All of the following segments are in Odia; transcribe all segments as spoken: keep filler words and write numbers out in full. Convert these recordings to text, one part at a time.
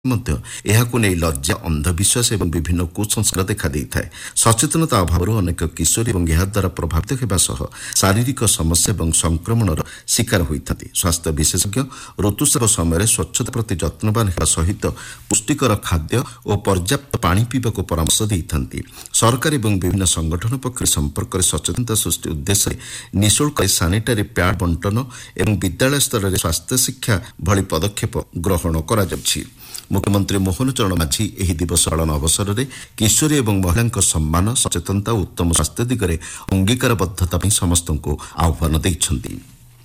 ମଧ୍ୟ ଏହାକୁ ନେଇ ଲଜ୍ଜା ଅନ୍ଧବିଶ୍ୱାସ ଏବଂ ବିଭିନ୍ନ କୁସଂସ୍କାର ଦେଖାଦେଇଥାଏ। ସଚେତନତା ଅଭାବରୁ ଅନେକ କିଶୋରୀ ଏବଂ ଏହାଦ୍ୱାରା ପ୍ରଭାବିତ ହେବା ସହ ଶାରୀରିକ ସମସ୍ୟା ଏବଂ ସଂକ୍ରମଣର ଶିକାର ହୋଇଥାନ୍ତି। ସ୍ୱାସ୍ଥ୍ୟ ବିଶେଷଜ୍ଞ ଋତୁସ୍ରାବ ସମୟରେ ସ୍ୱଚ୍ଛତା ପ୍ରତି ଯତ୍ନବାନ ହେବା ସହିତ ପୁଷ୍ଟିକର ଖାଦ୍ୟ ଓ ପର୍ଯ୍ୟାପ୍ତ ପାଣି ପିଇବାକୁ ପରାମର୍ଶ ଦେଇଥାନ୍ତି। ସରକାର ଏବଂ ବିଭିନ୍ନ ସଂଗଠନ ପକ୍ଷରୁ ସମ୍ପର୍କରେ ସଚେତନତା ସୃଷ୍ଟି ଉଦ୍ଦେଶ୍ୟରେ ନିଃଶୁଳ୍କରେ ସାନିଟାରୀ ପ୍ୟାଡ୍ ବଣ୍ଟନ ଏବଂ ବିଦ୍ୟାଳୟ ସ୍ତରରେ ସ୍ୱାସ୍ଥ୍ୟ ଶିକ୍ଷା ଭଳି ପଦକ୍ଷେପ ଗ୍ରହଣ କରାଯାଉଛି। ମୁଖ୍ୟମନ୍ତ୍ରୀ ମୋହନ ଚରଣ ମାଝୀ ଏହି ଦିବସ ପାଳନ ଅବସରରେ କିଶୋରୀ ଏବଂ ମହିଳାଙ୍କ ସମ୍ମାନ, ସଚେତନତା ଓ ଉତ୍ତମ ସ୍ୱାସ୍ଥ୍ୟ ଦିଗରେ ଅଙ୍ଗୀକାରବଦ୍ଧତା ପାଇଁ ସମସ୍ତଙ୍କୁ ଆହ୍ୱାନ ଦେଇଛନ୍ତି।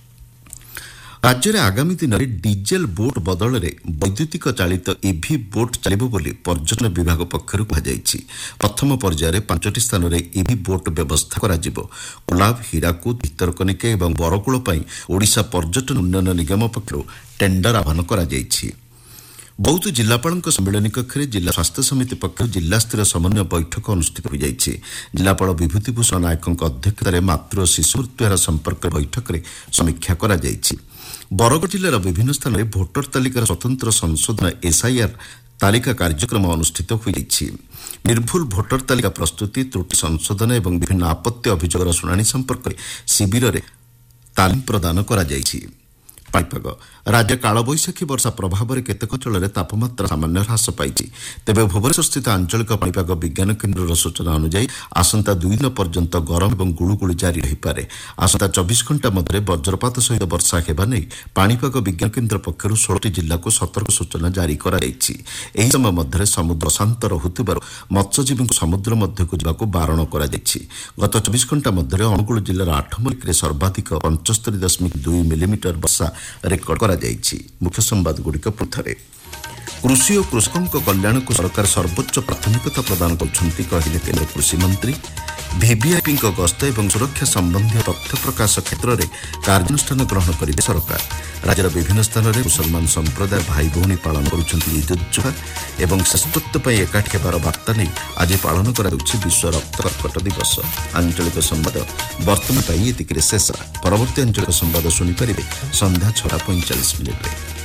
ରାଜ୍ୟରେ ଆଗାମୀ ଦିନରେ ଡିଜେଲ ବୋଟ୍ ବଦଳରେ ବୈଦ୍ୟୁତିକ ଚାଳିତ ଇଭି ବୋଟ୍ ଚାଲିବ ବୋଲି ପର୍ଯ୍ୟଟନ ବିଭାଗ ପକ୍ଷରୁ କୁହାଯାଇଛି। ପ୍ରଥମ ପର୍ଯ୍ୟାୟରେ ପାଞ୍ଚଟି ସ୍ଥାନରେ ଇଭି ବୋଟ୍ ବ୍ୟବସ୍ଥା କରାଯିବ। କୋଲାବ, ହୀରାକୁଦ, ଭିତରକନିକା ଏବଂ ବରକୂଳ ପାଇଁ ଓଡ଼ିଶା ପର୍ଯ୍ୟଟନ ଉନ୍ନୟନ ନିଗମ ପକ୍ଷରୁ ଟେଣ୍ଡର ଆହ୍ୱାନ କରାଯାଇଛି। ବୌଦ୍ଧ ଜିଲ୍ଲାପାଳଙ୍କ ସମ୍ମିଳନୀ କକ୍ଷରେ ଜିଲ୍ଲା ସ୍ୱାସ୍ଥ୍ୟ ସମିତି ପକ୍ଷରୁ ଜିଲ୍ଲାସ୍ତରୀୟ ସମନ୍ୱୟ ବୈଠକ ଅନୁଷ୍ଠିତ ହୋଇଯାଇଛି। ଜିଲ୍ଲାପାଳ ବିଭୂତିଭୂଷଣ ନାୟକଙ୍କ ଅଧ୍ୟକ୍ଷତାରେ ମାତୃ ଓ ଶିଶୁ ମୃତ୍ୟୁହାର ସମ୍ପର୍କରେ ବୈଠକରେ ସମୀକ୍ଷା କରାଯାଇଛି। ବରଗଡ଼ ଜିଲ୍ଲାର ବିଭିନ୍ନ ସ୍ଥାନରେ ଭୋଟର ତାଲିକାର ସ୍ୱତନ୍ତ୍ର ସଂଶୋଧନ ଏସ୍ଆଇଆର୍ ତାଲିକା କାର୍ଯ୍ୟକ୍ରମ ଅନୁଷ୍ଠିତ ହୋଇଯାଇଛି। ନିର୍ଭୁଲ ଭୋଟର ତାଲିକା ପ୍ରସ୍ତୁତି, ତ୍ରୁଟି ସଂଶୋଧନ ଏବଂ ବିଭିନ୍ନ ଆପତ୍ତି ଅଭିଯୋଗର ଶୁଣାଣି ସମ୍ପର୍କରେ ଶିବିରରେ ତାଲିମ ପ୍ରଦାନ କରାଯାଇଛି। ପାଣିପାଗ। ରାଜ୍ୟ କାଳବୈଶାଖୀ ବର୍ଷା ପ୍ରଭାବରେ କେତେକ ଅଞ୍ଚଳରେ ତାପମାତ୍ରା ସାମାନ୍ୟ ହ୍ରାସ ପାଇଛି। ତେବେ ଭୁବନେଶ୍ୱରସ୍ଥିତ ଆଞ୍ଚଳିକ ପାଣିପାଗ ବିଜ୍ଞାନ କେନ୍ଦ୍ରର ସୂଚନା ଅନୁଯାୟୀ ଆସନ୍ତା ଦୁଇ ଦିନ ପର୍ଯ୍ୟନ୍ତ ଗରମ ଏବଂ ଗୁଳୁଗୁଳି ଜାରି ରହିପାରେ। ଆସନ୍ତା ଚବିଶ ଘଣ୍ଟା ମଧ୍ୟରେ ବଜ୍ରପାତ ସହିତ ବର୍ଷା ହେବା ନେଇ ପାଣିପାଗ ବିଜ୍ଞାନ କେନ୍ଦ୍ର ପକ୍ଷରୁ ଷୋଳଟି ଜିଲ୍ଲାକୁ ସତର୍କ ସୂଚନା ଜାରି କରାଯାଇଛି। ଏହି ସମୟ ମଧ୍ୟରେ ସମୁଦ୍ର ଶାନ୍ତ ରହୁଥିବାରୁ ମତ୍ସ୍ୟଜୀବୀଙ୍କୁ ସମୁଦ୍ର ମଧ୍ୟକୁ ଯିବାକୁ ବାରଣ କରାଯାଇଛି। ଗତ ଚବିଶ ଘଣ୍ଟା ମଧ୍ୟରେ ଅନୁଗୁଳ ଜିଲ୍ଲାର ଆଠମଲ୍ଲିକରେ ସର୍ବାଧିକ ପଞ୍ଚସ୍ତରୀ ଦଶମିକ ଦୁଇ ମିଲିମିଟର ବର୍ଷା ରେକର୍ଡ କରାଯାଇଛି। ମୁଖ୍ୟ ସମ୍ବାଦଗୁଡ଼ିକ ପୃଥରେ। କୃଷି ଓ କୃଷକଙ୍କ କଲ୍ୟାଣକୁ ସରକାର ସର୍ବୋଚ୍ଚ ପ୍ରାଥମିକତା ପ୍ରଦାନ କରୁଛନ୍ତି କହିଲେ କେନ୍ଦ୍ର କୃଷିମନ୍ତ୍ରୀ। ଭିଭିଆଇପିଙ୍କ ଗସ୍ତ ଏବଂ ସୁରକ୍ଷା ସମ୍ବନ୍ଧୀୟ ତଥ୍ୟ ପ୍ରକାଶ କ୍ଷେତ୍ରରେ କାର୍ଯ୍ୟାନୁଷ୍ଠାନ ଗ୍ରହଣ କରିବେ ସରକାର। ରାଜ୍ୟର ବିଭିନ୍ନ ସ୍ଥାନରେ ମୁସଲମାନ ସମ୍ପ୍ରଦାୟ ଭାଇ ଭଉଣୀ ପାଳନ କରୁଛନ୍ତି ଇଦ୍ ଉଦ୍ ଜୁହା ଏବଂ ଶ୍ରେଷ୍ଠତ୍ୱ ପାଇଁ ଏକାଠି ହେବାର ବାର୍ତ୍ତା ନେଇ ଆଜି ପାଳନ କରାଯାଉଛି ବିଶ୍ୱ ରକ୍ତ କର୍କଟ ଦିବସ। ଆଞ୍ଚଳିକ ସମ୍ବାଦ ବର୍ତ୍ତମାନ ପାଇଁ ଏତିକିରେ ଶେଷ। ପରବର୍ତ୍ତୀ ଆଞ୍ଚଳିକ ସମ୍ବାଦ ଶୁଣିପାରିବେ ସନ୍ଧ୍ୟା ଛଅଟା ପଇଁଚାଳିଶ ମିନିଟ୍ରେ।